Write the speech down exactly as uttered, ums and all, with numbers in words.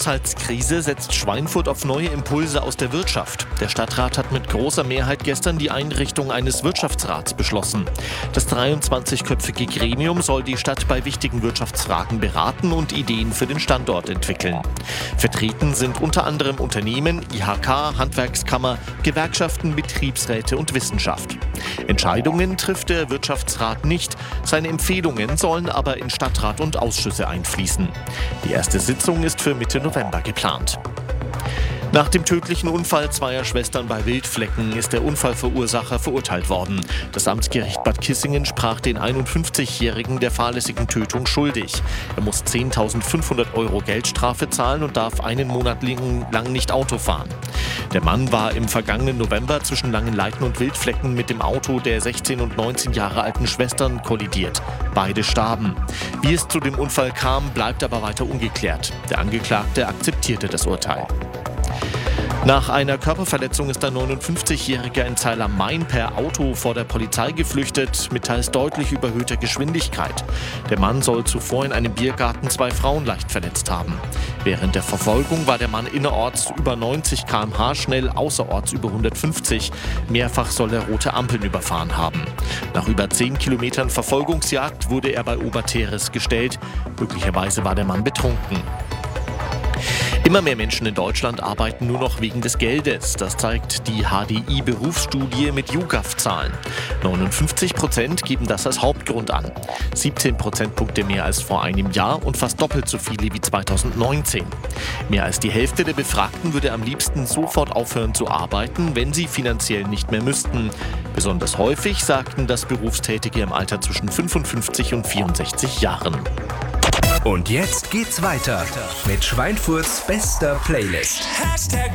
Haushaltskrise setzt Schweinfurt auf neue Impulse aus der Wirtschaft. Der Stadtrat hat mit großer Mehrheit gestern die Einrichtung eines Wirtschaftsrats beschlossen. Das dreiundzwanzigköpfige Gremium soll die Stadt bei wichtigen Wirtschaftsfragen beraten und Ideen für den Standort entwickeln. Vertreten sind unter anderem Unternehmen, I H K, Handwerkskammer, Gewerkschaften, Betriebsräte und Wissenschaft. Entscheidungen trifft der Wirtschaftsrat nicht. Seine Empfehlungen sollen aber in Stadtrat und Ausschüsse einfließen. Die erste Sitzung ist für Mitte November geplant. Nach dem tödlichen Unfall zweier Schwestern bei Wildflecken ist der Unfallverursacher verurteilt worden. Das Amtsgericht Bad Kissingen sprach den einundfünfzigjährigen der fahrlässigen Tötung schuldig. Er muss zehntausendfünfhundert Euro Geldstrafe zahlen und darf einen Monat lang nicht Auto fahren. Der Mann war im vergangenen November zwischen Langenleiten und Wildflecken mit dem Auto der sechzehn und neunzehn Jahre alten Schwestern kollidiert. Beide starben. Wie es zu dem Unfall kam, bleibt aber weiter ungeklärt. Der Angeklagte akzeptierte das Urteil. Nach einer Körperverletzung ist ein neunundfünfzigjähriger in Zeil am Main per Auto vor der Polizei geflüchtet, mit teils deutlich überhöhter Geschwindigkeit. Der Mann soll zuvor in einem Biergarten zwei Frauen leicht verletzt haben. Während der Verfolgung war der Mann innerorts über neunzig Kilometer pro Stunde schnell, außerorts über hundertfünfzig. Mehrfach soll er rote Ampeln überfahren haben. Nach über zehn Kilometern Verfolgungsjagd wurde er bei Oberteres gestellt. Möglicherweise war der Mann betrunken. Immer mehr Menschen in Deutschland arbeiten nur noch wegen des Geldes. Das zeigt die H D I-Berufsstudie mit YouGov-Zahlen. neunundfünfzig Prozent geben das als Hauptgrund an. siebzehn Prozentpunkte mehr als vor einem Jahr und fast doppelt so viele wie zweitausendneunzehn. Mehr als die Hälfte der Befragten würde am liebsten sofort aufhören zu arbeiten, wenn sie finanziell nicht mehr müssten. Besonders häufig sagten das Berufstätige im Alter zwischen fünfundfünfzig und vierundsechzig Jahren. Und jetzt geht's weiter mit Schweinfurts bester Playlist. Hashtag